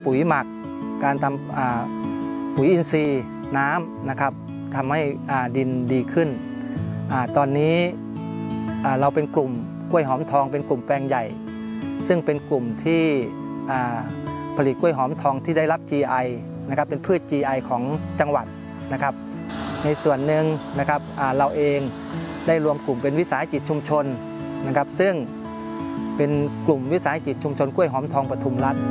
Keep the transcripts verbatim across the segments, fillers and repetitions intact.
ปุ๋ยหมักการทำปุ๋ยอินทรีย์น้ำนะครับทำให้ดินดีขึ้นตอนนี้เราเป็นกลุ่มกล้วยหอมทองเป็นกลุ่มแปลงใหญ่ซึ่งเป็นกลุ่มที่ผลิตกล้วยหอมทองที่ได้รับ จี ไอ นะครับเป็นพืช จี ไอ ของจังหวัดนะครับในส่วนหนึ่งนะครับเราเองได้รวมกลุ่มเป็นวิสาหกิจชุมชนนะครับซึ่งเป็นกลุ่มวิสาหกิจชุมชนกล้วยหอมทองปทุมรัฐ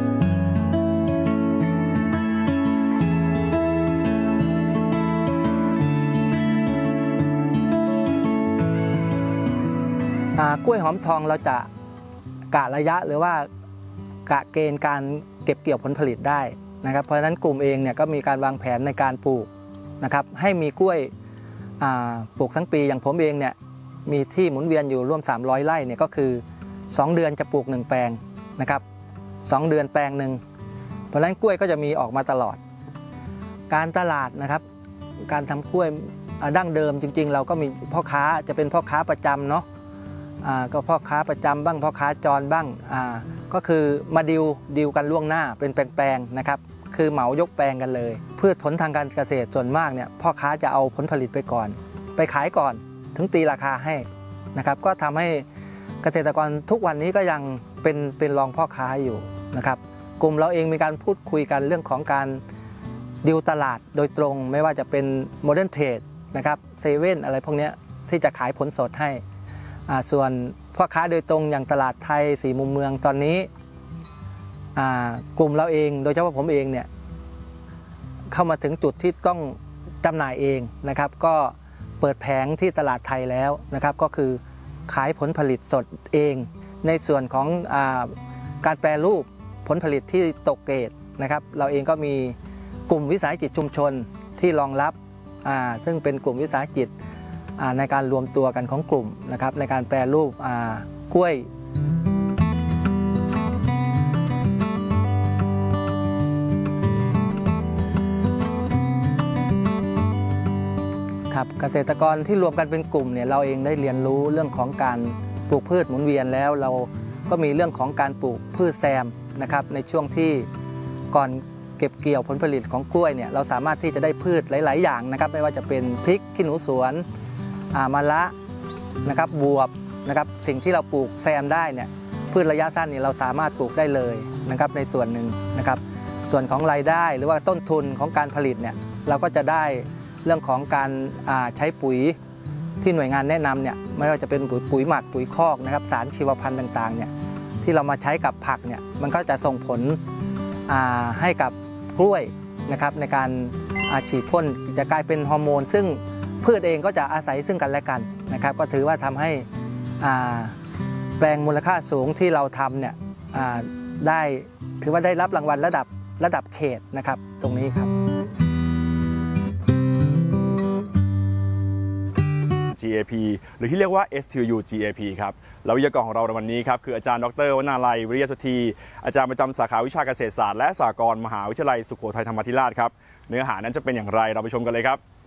กล้วยหอมทองเราจะกะระยะหรือว่ากะเกณฑ์การเก็บเกี่ยวผลผลิตได้นะครับเพราะฉะนั้นกลุ่มเองเนี่ยก็มีการวางแผนในการปลูกนะครับให้มีกล้วยปลูกทั้งปีอย่างผมเองเนี่ยมีที่หมุนเวียนอยู่ร่วมสามร้อยไร่เนี่ยก็คือสองเดือนจะปลูกหนึ่งแปลงนะครับสองเดือนแปลงหนึ่งเพราะฉะนั้นกล้วยก็จะมีออกมาตลอดการตลาดนะครับการทำกล้วยดั้งเดิมจริงๆเราก็มีพ่อค้าจะเป็นพ่อค้าประจำเนาะก็พ่อค้าประจำบ้างพ่อค้าจรบ้างก็คือมาดิวดิวกันล่วงหน้าเป็นแปลงๆนะครับคือเหมายกแปลงกันเลยพืชผลทางการเกษตรส่วนมากเนี่ยพ่อค้าจะเอาผลผลิตไปก่อนไปขายก่อนถึงตีราคาให้นะครับก็ทำให้เกษตรกรทุกวันนี้ก็ยังเป็นเป็นรองพ่อค้าอยู่นะครับกลุ่มเราเองมีการพูดคุยกันเรื่องของการดิวตลาดโดยตรงไม่ว่าจะเป็นโมเดิร์นเทรดนะครับเซเว่นอะไรพวกนี้ที่จะขายผลสดให้ส่วนพ่อค้าโดยตรงอย่างตลาดไทยสี่มุมเมืองตอนนี้กลุ่มเราเองโดยเฉพาะผมเองเนี่ยเข้ามาถึงจุดที่ต้องจำหน่ายเองนะครับก็เปิดแผงที่ตลาดไทยแล้วนะครับก็คือขายผลผลิตสดเองในส่วนของอาการแปรรูปผลผลิตที่ตกเกรดนะครับเราเองก็มีกลุ่มวิสาหกิจชุมชนที่รองรับซึ่งเป็นกลุ่มวิสาหกิจในการรวมตัวกันของกลุ่มนะครับในการแปรรูปกล้วยครับเกษตรกรที่รวมกันเป็นกลุ่มเนี่ยเราเองได้เรียนรู้เรื่องของการปลูกพืชหมุนเวียนแล้วเราก็มีเรื่องของการปลูกพืชแซมนะครับในช่วงที่ก่อนเก็บเกี่ยวผลผลิตของกล้วยเนี่ยเราสามารถที่จะได้พืชหลายๆอย่างนะครับไม่ว่าจะเป็นพริกขี้หนูสวนมะระนะครับบวบนะครับสิ่งที่เราปลูกแซมได้เนี่ยพืชระยะสั้นนี่เราสามารถปลูกได้เลยนะครับในส่วนหนึ่งนะครับส่วนของรายได้หรือว่าต้นทุนของการผลิตเนี่ยเราก็จะได้เรื่องของการใช้ปุ๋ยที่หน่วยงานแนะนำเนี่ยไม่ว่าจะเป็นปุ๋ยปุ๋ยหมักปุ๋ยคอกนะครับสารชีวพันธุ์ต่างๆเนี่ยที่เรามาใช้กับผักเนี่ยมันก็จะส่งผลให้กับกล้วยนะครับในการฉีดพ่นจะกลายเป็นฮอร์โมนซึ่งพืชเองก็จะอาศัยซึ่งกันและกันนะครับก็ถือว่าทำให้แปลงมูลค่าสูงที่เราทำเนี่ยได้ถือว่าได้รับรางวัลระดับระดับเขตนะครับตรงนี้ครับจี เอ พี หรือที่เรียกว่า เอส ที ยู จี เอ พี ครับแล้ววิทยากรของเราในวันนี้ครับคืออาจารย์ดร.วนาลัยวิริยสุธีอาจารย์ประจำสาขาวิชาเกษตรศาสตร์และสหกรณ์มหาวิทยาลัยสุโขทัยธรรมาธิราชครับเนื้อหานั้นจะเป็นอย่างไรเราไปชมกันเลยครับ